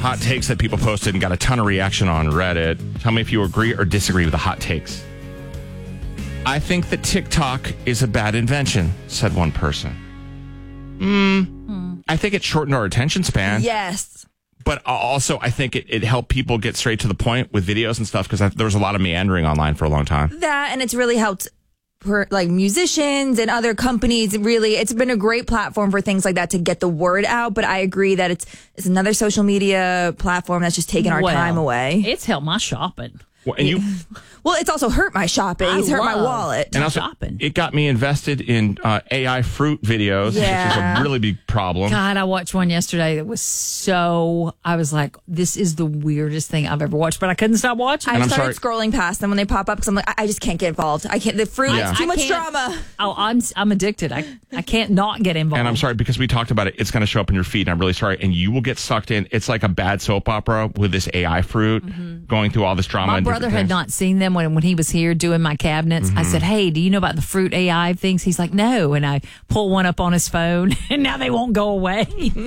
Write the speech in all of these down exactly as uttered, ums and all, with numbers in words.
hot takes that people posted and got a ton of reaction on Reddit. Tell me if you agree or disagree with the hot takes. I think that TikTok is a bad invention, said one person. Mm, hmm. I think it shortened our attention span. Yes. But also, I think it, it helped people get straight to the point with videos and stuff because there was a lot of meandering online for a long time. That, and it's really helped for like musicians and other companies. Really, it's been a great platform for things like that to get the word out. But I agree that it's it's another social media platform that's just taking our well, time away. It's helped my shopping. Well, and you, well, it's also hurt my shopping. It's hurt my wallet. And also, shopping. It got me invested in uh, A I fruit videos, yeah. which is a really big problem. God, I watched one yesterday that was so, I was like, this is the weirdest thing I've ever watched, but I couldn't stop watching. I started scrolling past them when they pop up because I'm like, I, I just can't get involved. I can't, the fruit, yeah. too I much drama. Oh, I'm I'm addicted. I, I can't not get involved. And I'm sorry, because we talked about it, it's going to show up in your feed, and I'm really sorry, and you will get sucked in. It's like a bad soap opera with this A I fruit mm-hmm. going through all this drama. My and brother had things. not seen them when, when he was here doing my cabinets. Mm-hmm. I said, hey, do you know about the fruit A I things? He's like, no. And I pull one up on his phone, and now they won't go away.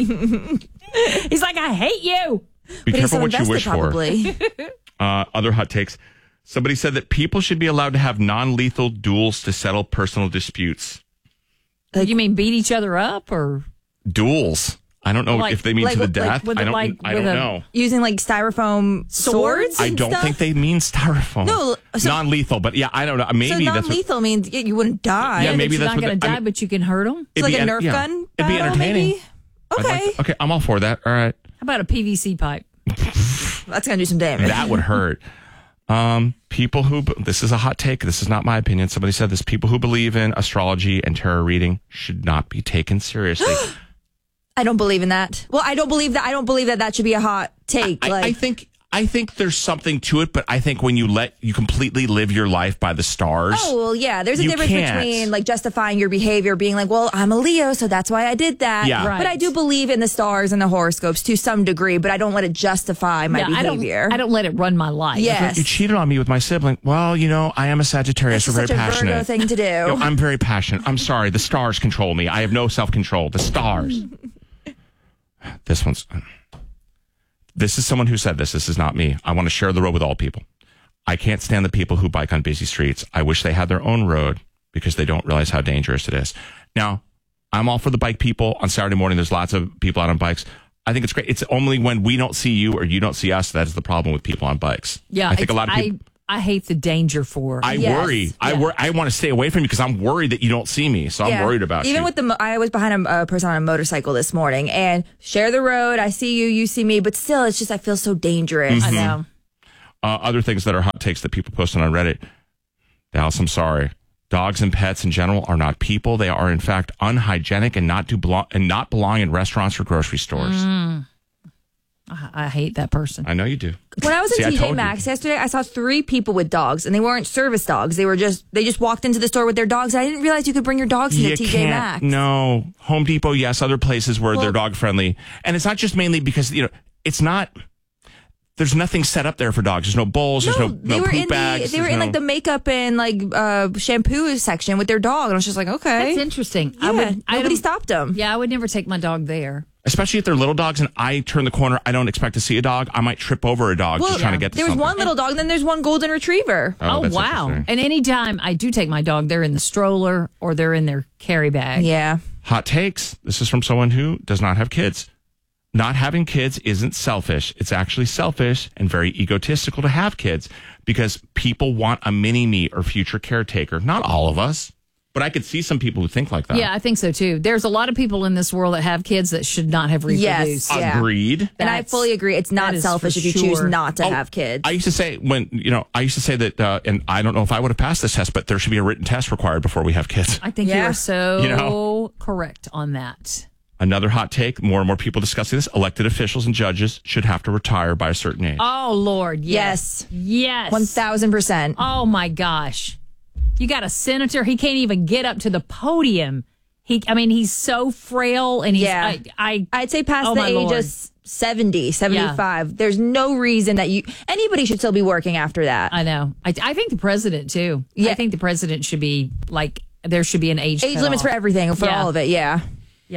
He's like, I hate you. Be but careful so what you wish probably. for. uh, other hot takes. Somebody said that people should be allowed to have non-lethal duels to settle personal disputes. Like, you mean beat each other up or? Duels. I don't know like, if they mean like, to the like, death. with I don't, like, I don't a, know. Using like styrofoam swords? I don't stuff? think they mean styrofoam. No. So, non-lethal, but yeah, I don't know. Maybe so that's non-lethal what, means you wouldn't die. Yeah, maybe you're that's not what going to the, die, I mean, but you can hurt them. It's like a en- Nerf yeah. gun. It'd be battle, entertaining. Maybe? Okay. Like, okay, I'm all for that. All right. How about a P V C pipe? That's going to do some damage. That would hurt. Um, people who, this is a hot take. This is not my opinion. Somebody said this. People who believe in astrology and tarot reading should not be taken seriously. I don't believe in that. Well, I don't believe that. I don't believe that that should be a hot take. I, like, I think I think there's something to it, but I think when you let you completely live your life by the stars. Oh, well, yeah. There's a you difference can't. between like justifying your behavior, being like, well, I'm a Leo, so that's why I did that. Yeah. Right. But I do believe in the stars and the horoscopes to some degree, but I don't let it justify my Yeah, behavior. I don't, I don't let it run my life. Yes. You cheated on me with my sibling. Well, you know, I am a Sagittarius. It's We're such very a passionate. Virgo thing to do. You know, I'm very passionate. I'm sorry. The stars control me. I have no self-control. The stars. This one's... This is someone who said this. This is not me. I want to share the road with all people. I can't stand the people who bike on busy streets. I wish they had their own road because they don't realize how dangerous it is. Now, I'm all for the bike people. On Saturday morning, there's lots of people out on bikes. I think it's great. It's only when we don't see you or you don't see us that is the problem with people on bikes. Yeah, I think a lot of people... I, I hate the danger for. I Yes. worry. I Yeah. wor- I want to stay away from you because I'm worried that you don't see me. So I'm Yeah. worried about Even you. with the, mo- I was behind a, a person on a motorcycle this morning and share the road. I see you, you see me, but still, it's just, I feel so dangerous. I know. Uh, other things that are hot takes that people posted on Reddit. Dallas, I'm sorry. Dogs and pets in general are not people. They are, in fact, unhygienic and not do belong and not belong in restaurants or grocery stores. Mm. I, I hate that person. I know you do. When I was See, I in T J told Maxx yesterday, I saw three people with dogs, and they weren't service dogs. They were just they just walked into the store with their dogs. I didn't realize you could bring your dogs into You T J can't. Maxx. No. Home Depot, yes. Other places where Well- they're dog friendly. And it's not just mainly because, you know, it's not... There's nothing set up there for dogs. There's no bowls. There's no, no, they no were poop in bags. the they were there's in no- like the makeup and like uh, shampoo section with their dog, and I was just like, okay, That's interesting. Yeah, I would, I nobody don't- stopped them. Yeah, I would never take my dog there. Especially if they're little dogs and I turn the corner, I don't expect to see a dog. I might trip over a dog Well, just trying to get to there was something. one little dog, and then there's one golden retriever. Oh, Oh, that's wow. interesting. And anytime I do take my dog, they're in the stroller or they're in their carry bag. Yeah, Hot takes. This is from someone who does not have kids. Not having kids isn't selfish. It's actually selfish and very egotistical to have kids because people want a mini-me or future caretaker. Not all of us, but I could see some people who think like that. Yeah, I think so too. There's a lot of people in this world that have kids that should not have reproduced. Yes. Yeah. Agreed. and I That's- fully agree. It's not that is selfish for if you choose sure. not to Oh, have kids. I used to say when, you know, I used to say that, uh, and I don't know if I would have passed this test, but there should be a written test required before we have kids. I think you Yeah. are so You know? correct on that. Another hot take, more and more people discussing this, elected officials and judges should have to retire by a certain age. Oh, Lord. Yes. Yes. One thousand percent. Oh, my gosh. You got a senator. He can't even get up to the podium. He, I mean, he's so frail and he's, Yeah. I, I, I'd say past Oh, the my age Lord. of seventy, seventy-five. There's no reason that you anybody should still be working after that. I know. I, I think the president, too. Yeah. I think the president should be like, there should be an age Age limits cutoff. for everything, for Yeah. all of it. Yeah. Yep.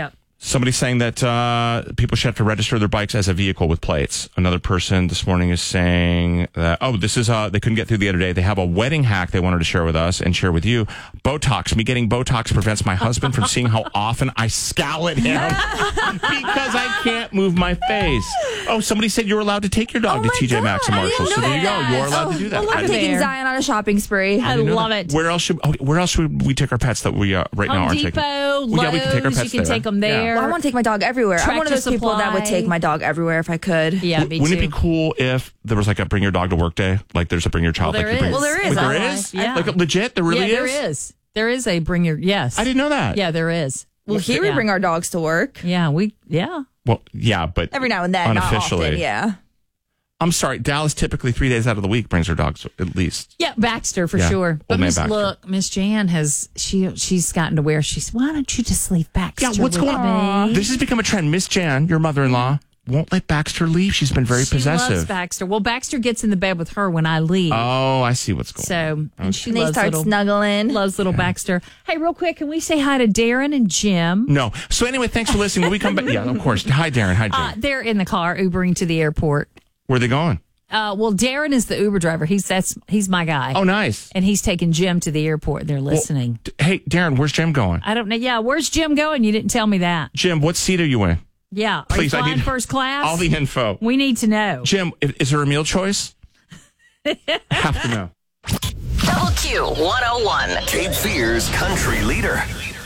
Somebody's saying that uh, people should have to register their bikes as a vehicle with plates. Another person this morning is saying that, oh, this is, uh, they couldn't get through the other day. They have a wedding hack they wanted to share with us and share with you. Botox. Me getting Botox prevents my husband from seeing how often I scowl at him because I can't move my face. Oh, somebody said you were allowed to take your dog Oh to my T J God, Maxx and I didn't Marshall. So know there you go. that. You're allowed Oh, to do that. well, I I'm didn't- taking there. Zion on a shopping spree. I didn't know love that. it. Where else should oh, where else should we take our pets that we uh, right now Home aren't Depot, taking? Lowe's, Well, yeah, we can take our you pets can there. take them there. Well, I want to take my dog everywhere. I'm one of Tractor those people that would Supply. take my dog everywhere if I could. Yeah, me Wouldn't too. it be cool if there was like a bring your dog to work day? Like there's a bring your child. Well, like there you bring, is. Well, there is. Wait, there I- is? Yeah. Like legit? There really yeah, is? there is. There is a bring your, yes. I didn't know that. Yeah, there is. Well, here we Yeah. bring our dogs to work Yeah, we, yeah. Well, yeah, but every now and then, not unofficially. often. Yeah. I'm sorry. Dallas typically three days out of the week brings her dogs at least. Yeah, Baxter for Yeah, sure. But old man Miss Baxter. look, Miss Jan has she she's gotten to where she's. Why don't you just leave Baxter? Yeah, what's with going on? me? This has become a trend. Miss Jan, your mother-in-law, won't let Baxter leave. She's been very she possessive. loves Baxter. Well, Baxter gets in the bed with her when I leave. Oh, I see what's going on. so and she And they loves start little, snuggling. loves little Baxter. Hey, real quick, can we say hi to Darren and Jim? No. So anyway, thanks for listening. When we come back, yeah, of course. Hi, Darren. Hi, Jim. Uh, they're in the car Ubering to the airport. Where are they going? Uh, well, Darren is the Uber driver. He's that's he's my guy. Oh, nice. And he's taking Jim to the airport. They're Well, listening. d- hey, Darren, where's Jim going? I don't know. Yeah, where's Jim going? You didn't tell me that. Jim, what seat are you in? Yeah, are Please, you I flying need first class? all the info. We need to know. Jim, i- is there a meal choice? Have to know. Double Q one oh one. Cape Fear's country leader.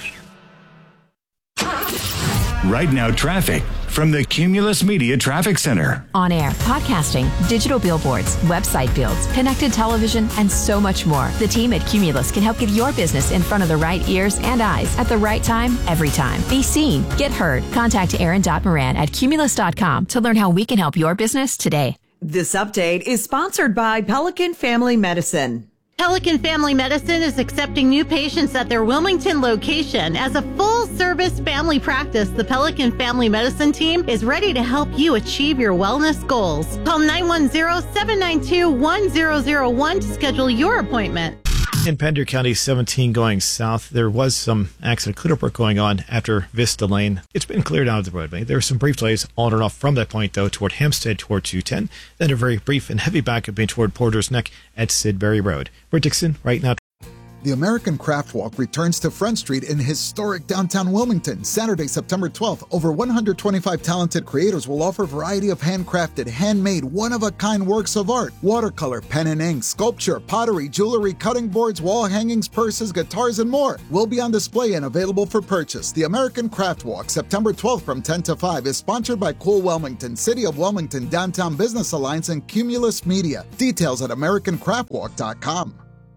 Right now, traffic from the Cumulus Media Traffic Center. On air, podcasting, digital billboards, website builds, connected television, and so much more. The team at Cumulus can help get your business in front of the right ears and eyes at the right time, every time. Be seen, get heard. Contact Aaron Moran at cumulus dot com to learn how we can help your business today. This update is sponsored by Pelican Family Medicine. Pelican Family Medicine is accepting new patients at their Wilmington location. As a full-service family practice, the Pelican Family Medicine team is ready to help you achieve your wellness goals. Call nine one zero, seven nine two, one zero zero one to schedule your appointment. In Pender County seventeen going south, there was some accident cleanup work going on after Vista Lane. It's been cleared out of the roadway. There were some brief delays on and off from that point, though, toward Hempstead toward two ten. Then a very brief and heavy backup being toward Porter's Neck at Sidbury Road. We're Dixon right now. The American Craft Walk returns to Front Street in historic downtown Wilmington, Saturday, September twelfth. Over one hundred twenty-five talented creators will offer a variety of handcrafted, handmade, one-of-a-kind works of art. Watercolor, pen and ink, sculpture, pottery, jewelry, cutting boards, wall hangings, purses, guitars, and more will be on display and available for purchase. The American Craft Walk, September twelfth from ten to five, is sponsored by Cool Wilmington, City of Wilmington, Downtown Business Alliance, and Cumulus Media. Details at american craft walk dot com.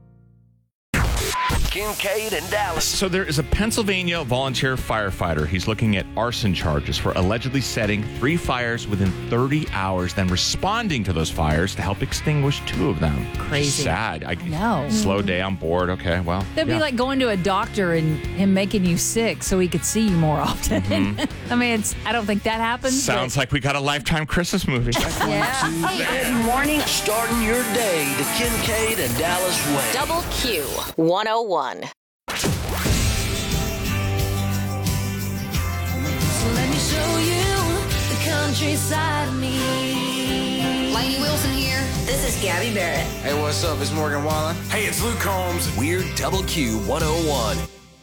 Kincaid and Dallas. So there is a Pennsylvania volunteer firefighter. He's looking at arson charges for allegedly setting three fires within thirty hours, then responding to those fires to help extinguish two of them. Crazy. Sad. I No. Slow day on board. Okay, well. That'd yeah. be like going to a doctor and him making you sick so he could see you more often. I mean, it's, I don't think that happens. Sounds like we got a Lifetime Christmas movie. Good morning. Starting your day the Kincaid and Dallas way. Double Q one oh one. So let me show you the countryside of me. Lainey Wilson here. This is Gabby Barrett. Hey, what's up? It's Morgan Wallen. Hey, it's Luke Combs. We're Double Q one oh one.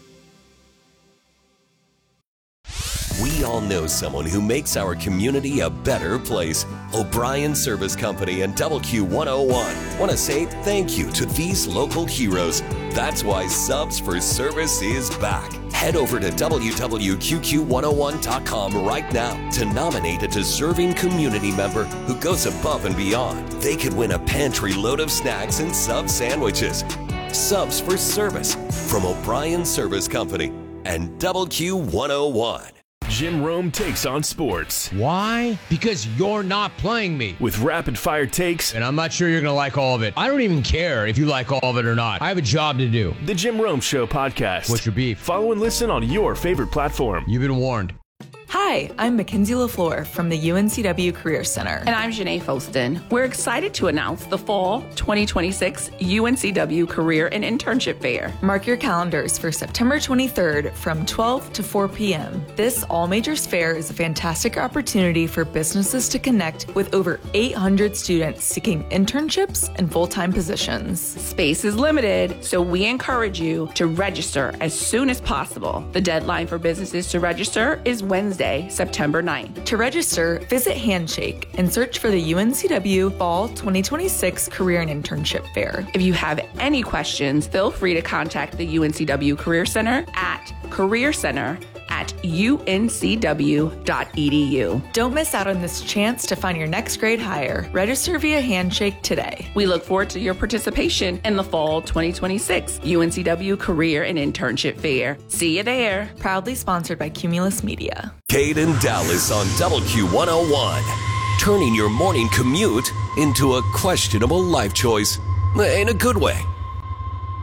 We all know someone who makes our community a better place. O'Brien Service Company and Double Q one oh one want to say thank you to these local heroes. That's why Subs for Service is back. Head over to w w q q one oh one dot com right now to nominate a deserving community member who goes above and beyond. They could win a pantry load of snacks and sub sandwiches. Subs for Service from O'Brien Service Company and Double Q one oh one. Jim Rome takes on sports. Why? Because you're not playing me. With rapid fire takes. And I'm not sure you're going to like all of it. I don't even care if you like all of it or not. I have a job to do. The Jim Rome Show podcast. What's your beef? Follow and listen on your favorite platform. You've been warned. Hi, I'm Mackenzie LaFleur from the U N C W Career Center. And I'm Janae Foston. We're excited to announce the fall twenty twenty-six U N C W Career and Internship Fair. Mark your calendars for September twenty-third from twelve to four p.m. This all-majors fair is a fantastic opportunity for businesses to connect with over eight hundred students seeking internships and full-time positions. Space is limited, so we encourage you to register as soon as possible. The deadline for businesses to register is Wednesday, September ninth. To register, visit Handshake and search for the U N C W Fall twenty twenty-six Career and Internship Fair. If you have any questions, feel free to contact the U N C W Career Center at Career Center at U N C W dot E D U. Don't miss out on this chance to find your next grade hire. Register via Handshake today. We look forward to your participation in the Fall twenty twenty-six U N C W Career and Internship Fair. See you there. Proudly sponsored by Cumulus Media. Cade and Dallas on W Q one oh one. Turning your morning commute into a questionable life choice. In a good way.